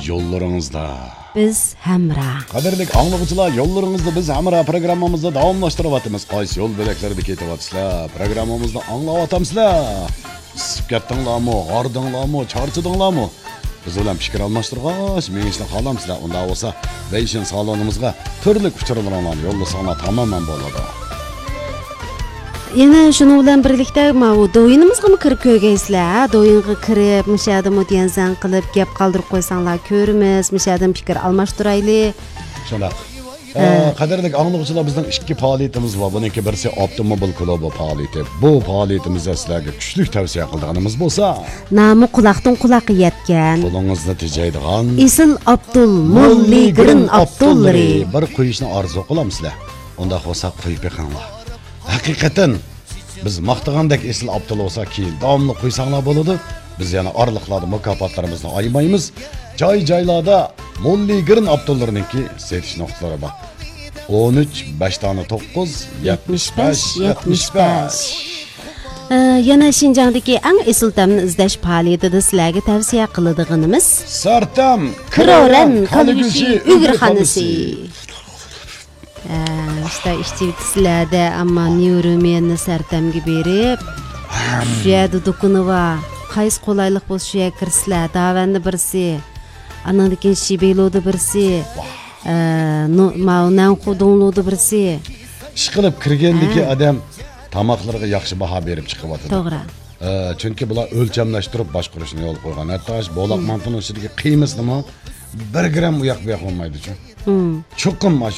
Yollarınızda. Biz hamra. Qadrli anlıqçılar, yollarınızda biz hamra programmamızda davomlashtiryapmiz. Qaysi yo'l belaklarida ketyapsizlar? Programmamizni anglayapsizlar? Isib ketdinglarmi, g'ordinglarmi, charchadinglarmi? Biz bilan fikr almashtirg'ach, men ishni xohlamsizlar. Unda bo'lsa, Vision salonimizga turli uchurlarni yo'llasanglar tamamen bo'ladi. Yana shuni bilan birlikda do'yinimizga kirib ko'rgaysizlar. Do'yinga kirib, mishada mutyanzan qilib, gap qoldirib qo'ysanglar ko'rimiz, mishadan fikr almashtiraylik. Shunda. Qadrli anlıqçılar bizning ikki faoliyatimiz bor. Buniki birisi Avtomobil klubi faoliyati. Bu faoliyatimizda sizlarga kuchli tavsiya qilganimiz bo'lsa, nomi quloqdan quloqqa yetgan. qo'lingizni tejaydigan Isil Abdul Mulligrin Abdullari bir qo'yishni orzu qilamsizlar. Unda bo'lsa qo'yib beqinglar. Haqiqatan biz maqtagandek Isil Abdul bo'lsa keyin davomli qo'ysanglar bo'ladi. Biz yana orliqlarda mukofotlarimizni aymaymiz. Joy-joylarda Mulligrin Abdullarininki setish nuqtalari bor. 13 5 tane 9 75 75. Yana Şinjandagi eng esil tamni izlash faoliyatida sizlarga tavsiya qiladiganimiz Sartam Kiroran Kalgushi Uyg'urxonasi. İşte işçilikçilerde ama Neuromenni Sartamga berib, shu yerda do'koni bor. Qaysi qolaylik bo'lsa shu yerga kirsizlar. Davanda birisi, andan keyin Shibelodi birisi, Maunan Xudonlodi birisi. Ish qilib kirgandagi odam tamoqlarga yaxshi baho berib chiqyapti. To'g'ri. Chunki bular o'lchamlashtirib boshqarishni yo'l qo'ygan. Hatto bo'loq mantining ichidagi qiymasi nima 1 gram u yoq bu yoq bo'lmaydi-ku. Cho'qim